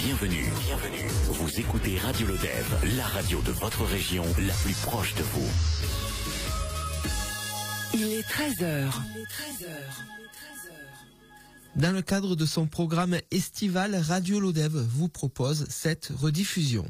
Bienvenue. Vous écoutez Radio Lodève, la radio de votre région, la plus proche de vous. Il est 13h. Dans le cadre de son programme estival, Radio Lodève vous propose cette rediffusion.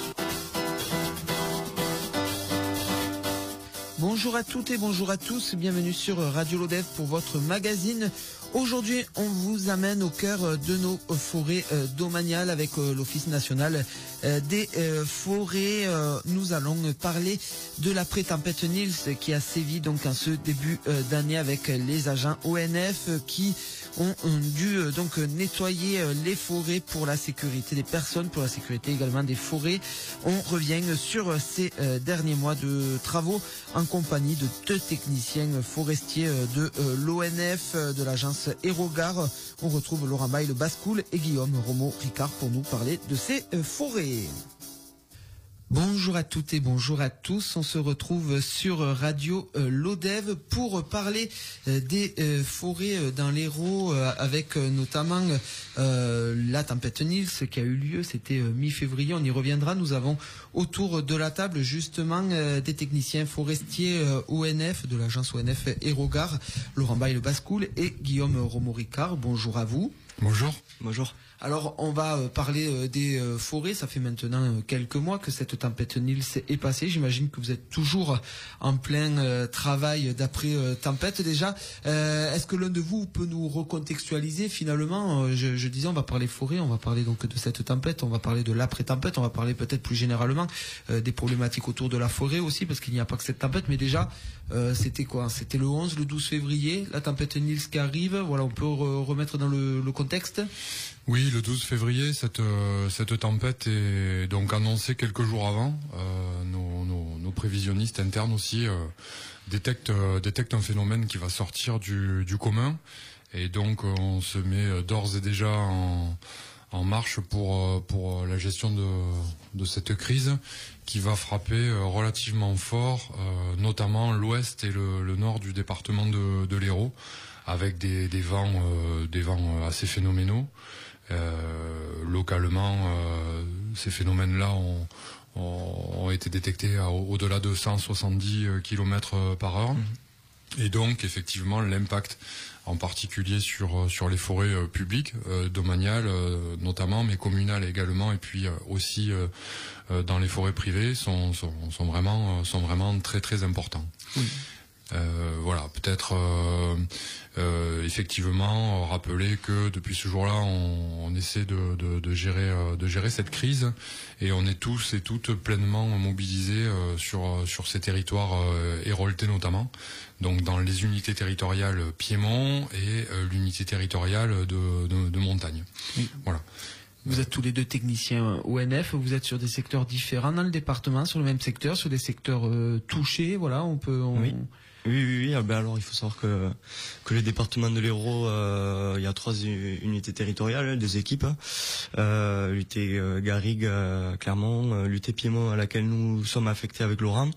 Bonjour à toutes et bonjour à tous, bienvenue sur Radio Lodève pour votre magazine. Aujourd'hui, on vous amène au cœur de nos forêts domaniales avec l'Office national des forêts. Nous allons parler de la pré-tempête Nils qui a sévi donc en ce début d'année avec les agents ONF qui ont dû donc nettoyer les forêts pour la sécurité des personnes, pour la sécurité également des forêts. On revient sur ces derniers mois de travaux en compagnie de deux techniciens forestiers de l'ONF, de l'agence Aérogare. On retrouve Laurent Baille-Bascoul et Guillaume Romo-Ricard pour nous parler de ces forêts. Bonjour à toutes et bonjour à tous. On se retrouve sur Radio Lodève pour parler des forêts dans l'Hérault avec notamment la tempête Nils qui a eu lieu, c'était mi-février. On y reviendra. Nous avons autour de la table justement des techniciens forestiers ONF de l'agence ONF Aérogare, Laurent Baille-Bascoul et Guillaume Romo-Ricard. Bonjour à vous. Bonjour. Alors, on va parler des forêts. Ça fait maintenant quelques mois que cette tempête Nils est passée. J'imagine que vous êtes toujours en plein travail d'après-tempête déjà. Est-ce que l'un de vous peut nous recontextualiser finalement je disais, on va parler forêt, on va parler donc de cette tempête, on va parler de l'après-tempête, on va parler peut-être plus généralement des problématiques autour de la forêt aussi, parce qu'il n'y a pas que cette tempête, mais déjà, c'était quoi? C'était le 11, le 12 février, la tempête Nils qui arrive. Voilà, on peut remettre dans le contexte. Oui, le 12 février, cette tempête est donc annoncée quelques jours avant. Nos prévisionnistes internes aussi détectent un phénomène qui va sortir du commun, et donc on se met d'ores et déjà en marche pour la gestion de cette crise qui va frapper relativement fort, notamment l'ouest et le nord du département de l'Hérault, avec des vents assez phénoménaux. Localement, ces phénomènes-là ont été détectés au-delà de 170 km par heure. Et donc, effectivement, l'impact, en particulier sur les forêts publiques, domaniales notamment, mais communales également, et puis aussi dans les forêts privées, sont vraiment très très importants. Oui. Voilà, peut-être effectivement rappeler que depuis ce jour-là, on essaie de gérer cette crise, et on est tous et toutes pleinement mobilisés sur ces territoires héroltais notamment, donc dans les unités territoriales Piémont et l'unité territoriale de montagne. Oui. Voilà. Vous êtes tous les deux techniciens ONF, vous êtes sur des secteurs différents dans le département, sur le même secteur, sur des secteurs touchés, voilà, Oui. Alors il faut savoir que le département de l'Hérault, il y a 3 unités territoriales, des équipes, l'unité Garrigue, Clermont, l'unité Piémont à laquelle nous sommes affectés avec Laurent,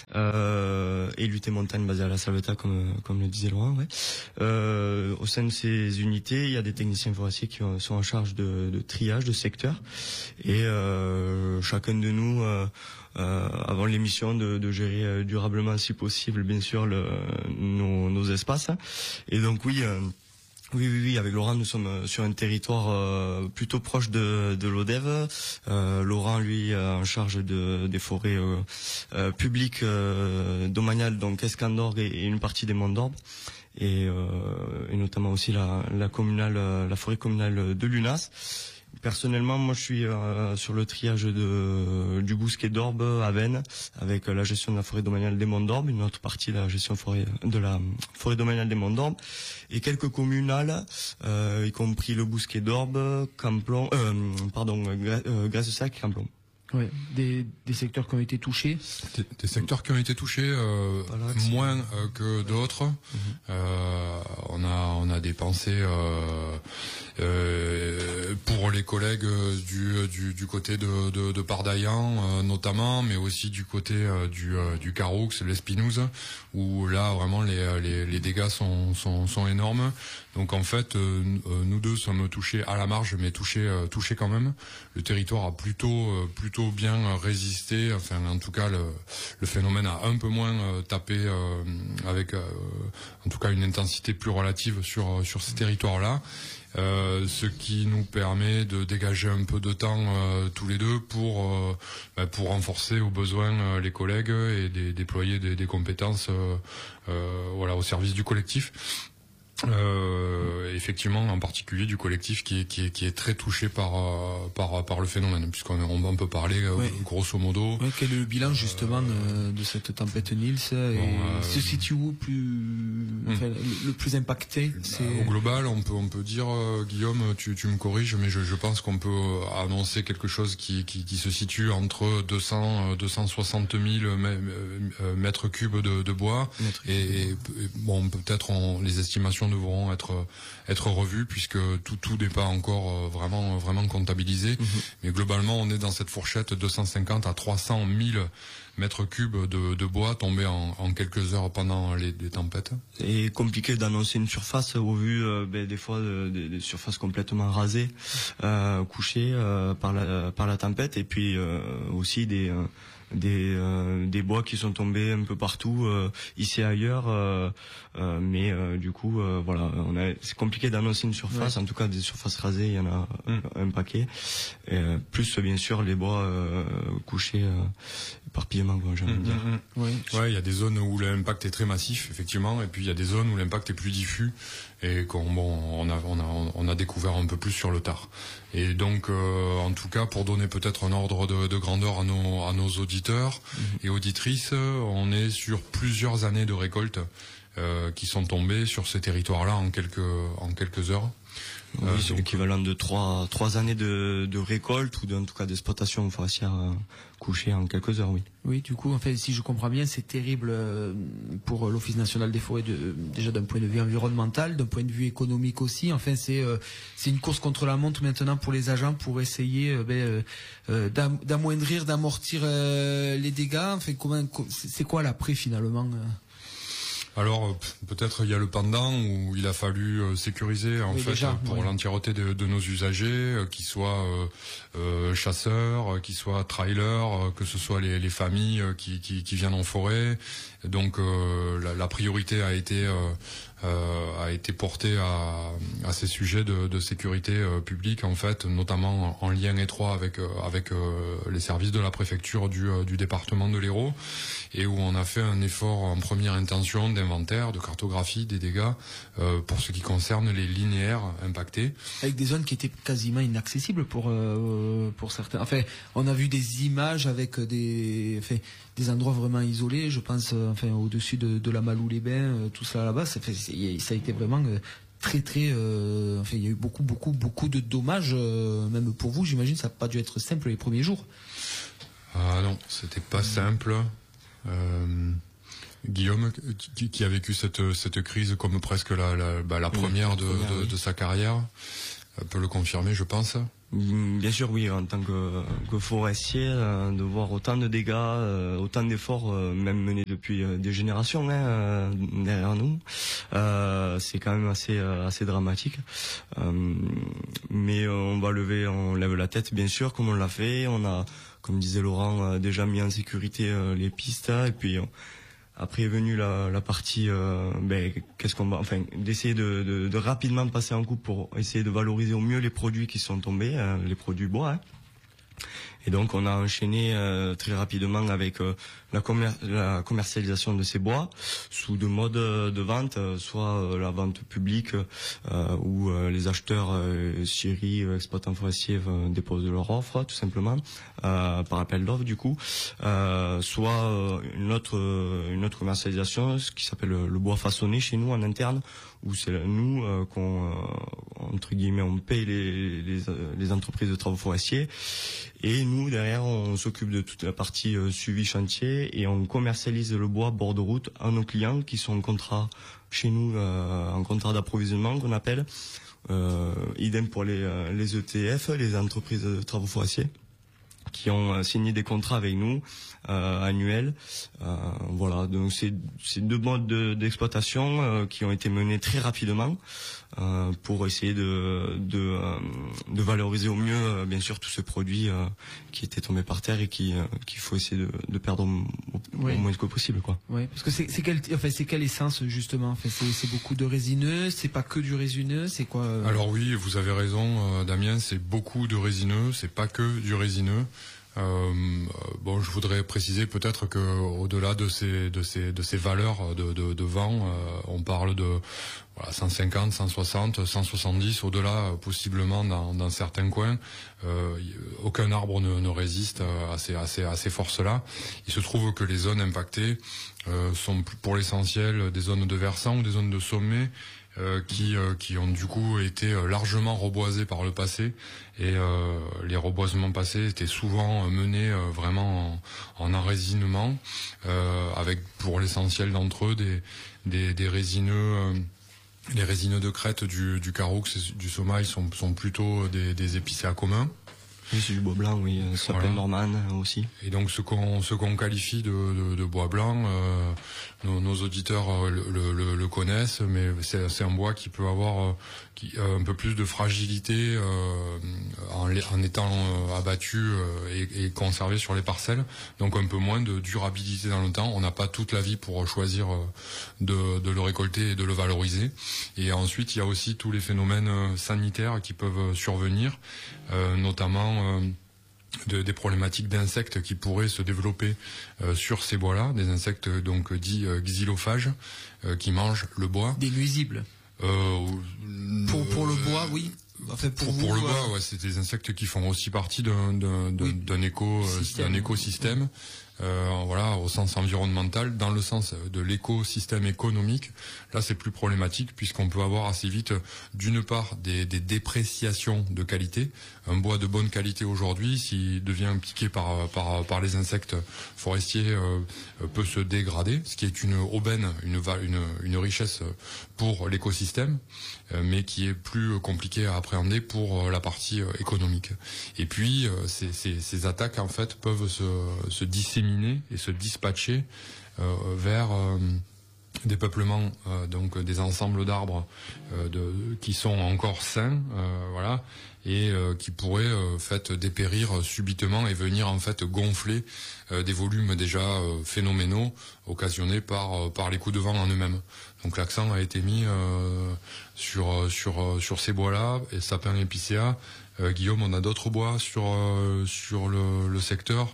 et l'unité montagne basée à la Salvetat, comme le disait Laurent. Ouais. Au sein de ces unités, il y a des techniciens forestiers qui sont en charge de triage de secteurs, et chacun de nous avons l'émission de gérer durablement, si possible, bien sûr, nos espaces. Et donc oui, avec Laurent, nous sommes sur un territoire plutôt proche de l'Odève. Laurent, lui, en charge des forêts publiques domaniales, donc Escandor et une partie des Monts d'Orbe, et notamment aussi la forêt communale de Lunas. Personnellement, moi, je suis sur le triage du bousquet d'Orbe à Vennes, avec la gestion de la forêt domaniale des Monts d'Orbe, une autre partie de la gestion de la forêt domaniale des Monts d'Orbe, et quelques communales, y compris le bousquet d'Orbe, Camplon, Graisse-Sac, Camplon. Ouais, des secteurs qui ont été touchés. Des secteurs qui ont été touchés, moins que d'autres. On a dépensé pour pour les collègues du côté de Pardaillan notamment, mais aussi du côté du Caroux, l'Espinouse, où là vraiment les dégâts sont énormes. Donc en fait, nous deux sommes touchés à la marge, mais touchés quand même. Le territoire a plutôt bien résisté. Enfin, en tout cas, le phénomène a un peu moins tapé avec, en tout cas, une intensité plus relative sur ces territoires-là. Ce qui nous permet de dégager un peu de temps tous les deux pour renforcer au besoin les collègues et déployer des compétences au service du collectif. Effectivement, en particulier du collectif qui est très touché par le phénomène, puisqu'on peut parler grosso modo. Ouais, quel est le bilan justement de cette tempête Nils se situe où le plus impacté? Au global, on peut dire, Guillaume, tu me corriges, mais je pense qu'on peut annoncer quelque chose qui se situe entre 260 000 mètres cubes de bois et bon, peut-être les estimations devront être revues puisque tout n'est pas encore vraiment comptabilisé. Mais globalement, on est dans cette fourchette 250 à 300 000 mètres cubes de bois tombés en quelques heures pendant les tempêtes. Et compliqué d'annoncer une surface au vu des fois des surfaces complètement rasées, couchées par la tempête, et puis aussi des bois qui sont tombés un peu partout, ici et ailleurs, mais du coup voilà, c'est compliqué d'annoncer une surface. En tout cas, des surfaces rasées, il y en a un paquet, plus bien sûr les bois couchés, éparpillement, j'ai envie de dire. Il y a des zones où l'impact est très massif, effectivement, et puis il y a des zones où l'impact est plus diffus et on a découvert un peu plus sur le tard. Et donc, en tout cas, pour donner peut-être un ordre de grandeur à nos auditeurs et auditrices, on est sur plusieurs années de récolte qui sont tombées sur ces territoires-là en quelques heures. Oui, c'est l'équivalent de trois années de récolte ou en tout cas d'exploitation forestière couchée en quelques heures, oui. Oui, du coup, en fait, si je comprends bien, c'est terrible pour l'Office national des forêts, déjà d'un point de vue environnemental, d'un point de vue économique aussi. Enfin, c'est une course contre la montre maintenant pour les agents pour essayer d'amoindrir, d'amortir les dégâts. Enfin, c'est quoi l'après finalement? Alors peut-être il y a le pendant où il a fallu sécuriser pour l'entièreté de nos usagers, qu'ils soient chasseurs, qu'ils soient trailers, que ce soit les familles qui viennent en forêt. Donc la priorité a été portée à ces sujets de sécurité publique, en fait, notamment en lien étroit avec les services de la préfecture du département de l'Hérault, et où on a fait un effort en première intention d'inventaire, de cartographie des dégâts pour ce qui concerne les linéaires impactés. Avec des zones qui étaient quasiment inaccessibles pour certains. Enfin, on a vu des images avec des endroits vraiment isolés, je pense, au-dessus de la Malou-les-Bains, tout ça là-bas, ça a été vraiment très, il y a eu beaucoup de dommages, même pour vous, j'imagine, ça n'a pas dû être simple les premiers jours. Ah non, c'était pas simple. Guillaume, qui a vécu cette crise comme presque la première de sa carrière, peut le confirmer, je pense. Bien sûr, oui, en tant que forestier, de voir autant de dégâts, autant d'efforts, même menés depuis des générations derrière nous, c'est quand même assez dramatique. Mais on lève la tête, bien sûr, comme on l'a fait. On a, comme disait Laurent, déjà mis en sécurité les pistes, et puis après est venue la partie d'essayer de rapidement passer en coupe pour essayer de valoriser au mieux les produits qui sont tombés, les produits bois. Et donc on a enchaîné très rapidement avec la commercialisation de ces bois sous deux modes de vente, soit la vente publique où les acheteurs, scieries, exploitants forestiers déposent leur offre tout simplement par appel d'offres du coup, soit une autre commercialisation, ce qui s'appelle le bois façonné chez nous en interne, où c'est nous qu'on entre guillemets on paye les entreprises de travaux forestiers, et nous derrière on s'occupe de toute la partie suivi chantier et on commercialise le bois bord de route à nos clients qui sont en contrat chez nous en contrat d'approvisionnement qu'on appelle. Idem pour les ETF, les entreprises de travaux forestiers, qui ont signé des contrats avec nous annuels. Voilà, donc c'est deux modes d'exploitation qui ont été menés très rapidement pour essayer de valoriser au mieux bien sûr tout ce produit qui était tombé par terre et qu'il faut essayer de perdre au moins que possible, quoi. Oui, parce que c'est quelle essence justement? C'est beaucoup de résineux, c'est pas que du résineux, c'est quoi Alors oui, vous avez raison, Damien, c'est beaucoup de résineux, c'est pas que du résineux. Bon, je voudrais préciser peut-être que au-delà de ces valeurs de vent, on parle de 150, 160, 170, au-delà possiblement dans certains coins. Aucun arbre ne résiste à ces forces-là. Il se trouve que les zones impactées sont pour l'essentiel des zones de versant ou des zones de sommet. Qui ont du coup été largement reboisés par le passé, et les reboisements passés étaient souvent menés vraiment en enrésinement, avec pour l'essentiel d'entre eux des résineux. Les résineux de crête du Caroux, du Sommail sont plutôt des épicéas communs. Oui, c'est du bois blanc, oui, sapin Norman aussi. Et donc ce qu'on qualifie de bois blanc, nos auditeurs le connaissent, mais c'est un bois qui peut avoir un peu plus de fragilité en étant abattu et conservé sur les parcelles, donc un peu moins de durabilité dans le temps. On n'a pas toute la vie pour choisir de le récolter et de le valoriser. Et ensuite, il y a aussi tous les phénomènes sanitaires qui peuvent survenir, notamment des problématiques d'insectes qui pourraient se développer sur ces bois-là, des insectes donc dits xylophages qui mangent le bois. Des nuisibles. Pour le bois, oui. Enfin, pour le bois, ouais, c'est des insectes qui font aussi partie d'un écosystème. Voilà, au sens environnemental. Dans le sens de l'écosystème économique, là c'est plus problématique, puisqu'on peut avoir assez vite, d'une part, des dépréciations de qualité. Un bois de bonne qualité aujourd'hui, s'il devient piqué par les insectes forestiers, peut se dégrader, ce qui est une aubaine, une richesse pour l'écosystème, mais qui est plus compliqué à appréhender pour la partie économique. Et puis ces attaques en fait peuvent se disséminer et se dispatcher vers des peuplements, donc des ensembles d'arbres qui sont encore sains, voilà, et qui pourraient dépérir subitement et venir en fait gonfler des volumes déjà phénoménaux occasionnés par les coups de vent en eux-mêmes. Donc l'accent a été mis sur ces bois-là, et sapin épicéa. Guillaume, on a d'autres bois sur le secteur.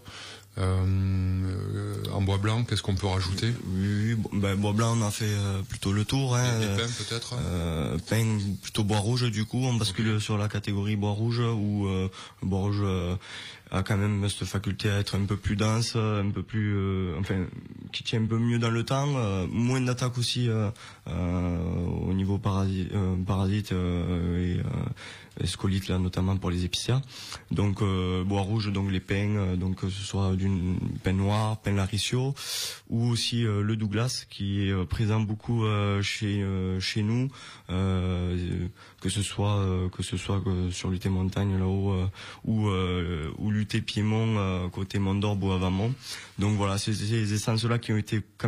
En bois blanc, qu'est-ce qu'on peut rajouter? Oui, bois blanc, on a fait plutôt le tour. Et pin peut-être. Pin plutôt bois rouge, du coup on bascule sur la catégorie bois rouge, où le bois rouge a quand même cette faculté à être un peu plus dense, un peu plus, qui tient un peu mieux dans le temps, moins d'attaques aussi au niveau parasites et scolites, là, notamment pour les épicéas. Donc bois rouge, donc les pins, donc que ce soit d'une pin noir, pin laricio, ou aussi le Douglas, qui est présent beaucoup chez nous, que ce soit sur l'UT Montagne là-haut, ou l'UT Piémont côté Mont d'Or, Bois-Avamont. Donc voilà, c'est ces essences là qui ont été